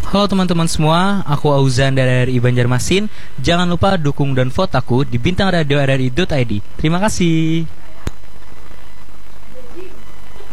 Halo teman-teman semua, aku Auzan dari RRI Banjarmasin. Jangan lupa dukung dan vote aku di Bintang Radio RRI.id. Terima kasih.